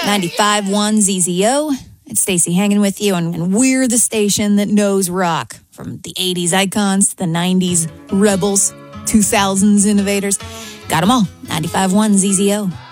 95.1 ZZO. It's Stacey hanging with you, and we're the station that knows rock. From the 80s icons to the 90s rebels, 2000s innovators. Got them all. 95.1 ZZO.